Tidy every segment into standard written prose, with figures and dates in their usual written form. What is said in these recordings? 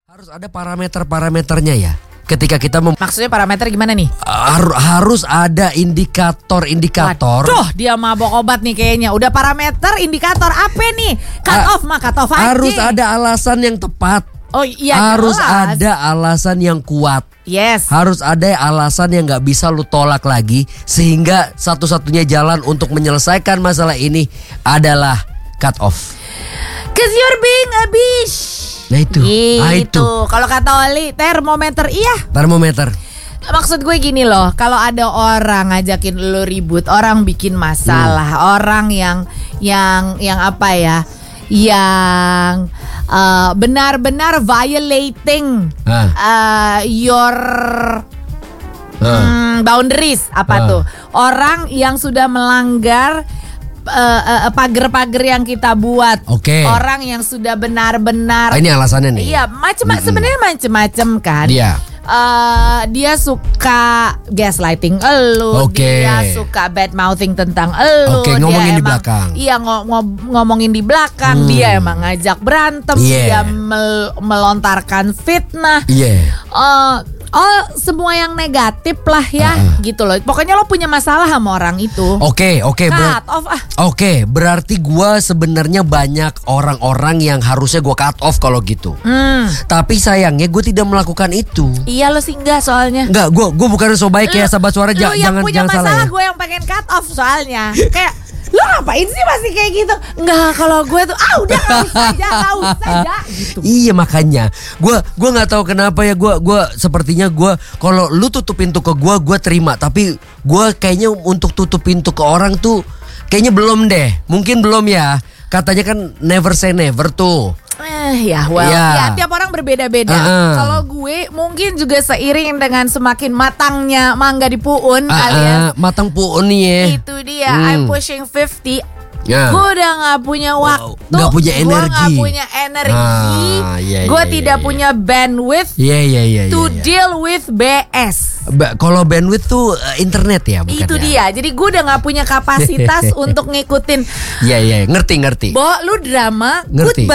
Harus ada parameternya ya. Ketika kita maksudnya parameter gimana nih? Harus ada indikator. Waduh, dia mabok obat nih kayaknya. Udah parameter, indikator apa nih? Cut off aja. Harus ada alasan yang tepat. Oh iya, harus jelas. ada alasan yang kuat. Yes. Harus ada alasan yang gak bisa lu tolak lagi. Sehingga satu-satunya jalan untuk menyelesaikan masalah ini adalah cut off. Cause you're being a bitch. Nah itu. Kalau kata Oli, termometer. Iya. Termometer. Maksud gue gini loh, kalau ada orang ngajakin lu ribut, orang bikin masalah, orang yang apa ya? Yang benar-benar violating your boundaries tuh. Orang yang sudah melanggar pagar-pagar yang kita buat. Orang yang sudah benar-benar ini alasannya nih. Iya, sebenarnya macem-macem kan. Dia suka gaslighting elu, dia suka bad mouthing tentang elu, ngomongin di belakang. Iya, ngomongin di belakang. Dia emang ngajak berantem, dia melontarkan fitnah. Semua yang negatif lah ya, gitu loh. Pokoknya lo punya masalah sama orang itu. Cut off. Berarti gue sebenarnya banyak orang-orang yang harusnya gue cut off kalau gitu. Tapi sayangnya gue tidak melakukan itu. Iya, lo sih enggak soalnya. Enggak, gue bukan so baik ya sahabat suara. Lo yang punya masalah, ya. Gue yang pengen cut off soalnya. Kayak lo ngapain sih masih kayak gitu? Enggak, kalau gue tuh udah gak usah gitu. Iya, makanya gue nggak tahu kenapa ya, gue sepertinya gue kalau lu tutup pintu ke gue terima, tapi gue kayaknya untuk tutup pintu ke orang tuh kayaknya belum deh. Mungkin belum ya. Katanya kan never say never tuh. Ya tiap orang berbeda-beda. Kalau gue mungkin juga seiring dengan semakin matangnya mangga di puun alias matang puun nih ya. Itu dia, I'm pushing 50. Gue udah gak punya waktu, gak punya energi. Gue gak punya energi. Gue tidak punya bandwidth to deal with BS. Kalau bandwidth tuh internet ya, bukan? Itu dia. Jadi gue udah gak punya kapasitas untuk ngikutin. Iya, ngerti. Bo, lu drama,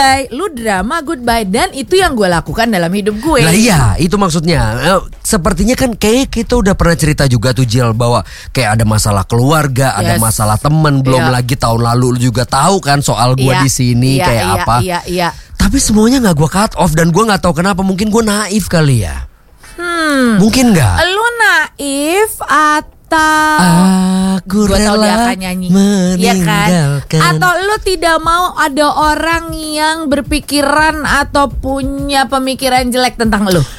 goodbye. Dan itu yang gue lakukan dalam hidup gue. Nah iya, itu maksudnya. Sepertinya kan kayak kita udah pernah cerita juga tuh Jil, bahwa kayak ada masalah keluarga, ada masalah teman, belum lagi tahun lalu lu juga tahu kan soal gue di sini apa. Tapi semuanya nggak gue cut off, dan gue nggak tahu kenapa. Mungkin gue naif kali ya. Mungkin nggak? Lu naif atau aku rela meninggalkan, atau lu tidak mau ada orang yang berpikiran atau punya pemikiran jelek tentang lu?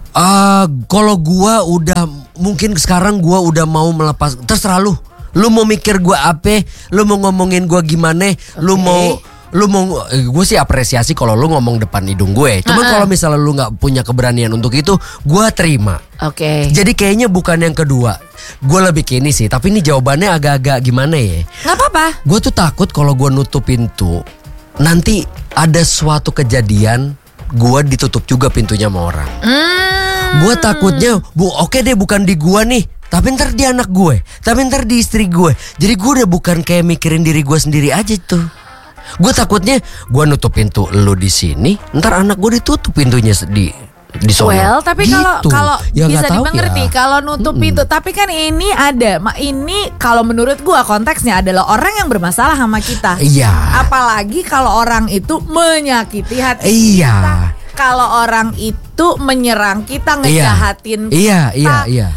Kalau gue udah, mungkin sekarang gue udah mau melepas. Terserah lu. Lu mau mikir gue apa? Lu mau ngomongin gue gimana? Lu mau gue sih apresiasi kalau lu ngomong depan hidung gue. Cuma kalau misalnya lu nggak punya keberanian untuk itu, gue terima. Jadi kayaknya bukan yang kedua. Gue lebih ke ini sih. Tapi ini jawabannya agak-agak gimana ya? Nggak apa-apa. Gue tuh takut kalau gue nutup pintu, nanti ada suatu kejadian gue ditutup juga pintunya sama orang. Gue takutnya oke deh, bukan di gue nih, tapi ntar di anak gue, tapi ntar di istri gue. Jadi gue udah bukan kayak mikirin diri gue sendiri aja tuh. Gue takutnya gue nutup pintu lu di sini, ntar anak gue ditutup pintunya di sono. Tapi gitu. kalau ya, bisa dimengerti kalau nutup pintu. Tapi kan ini ini kalau menurut gue konteksnya adalah orang yang bermasalah sama kita. Apalagi kalau orang itu menyakiti hati kita. Kalau orang itu menyerang kita, ngejahatin kita.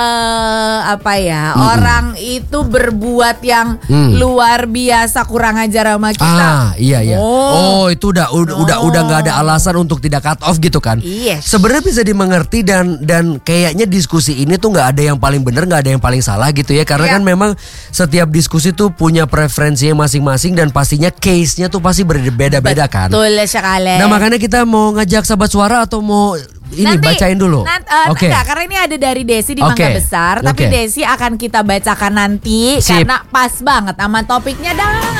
Orang itu berbuat yang luar biasa, kurang ajar sama kita. Itu udah nggak ada alasan untuk tidak cut off gitu kan? Sebenarnya bisa dimengerti, dan kayaknya diskusi ini tuh nggak ada yang paling benar, nggak ada yang paling salah gitu ya. Karena kan memang setiap diskusi tuh punya preferensinya masing-masing, dan pastinya case-nya tuh pasti berbeda-beda kan. Betul sekali. Nah makanya kita mau ngajak sahabat suara atau mau ini bacain dulu. Enggak, karena ini ada dari Desi di Mangga Besar. Tapi Desi akan kita bacakan nanti. Karena pas banget sama topiknya dah.